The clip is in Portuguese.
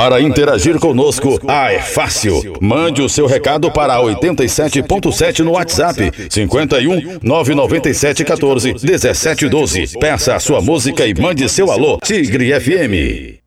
Para interagir conosco, é fácil. Mande o seu recado para 87.7 no WhatsApp, 51 997 14 17 12. Peça a sua música e mande seu alô, Tigre FM.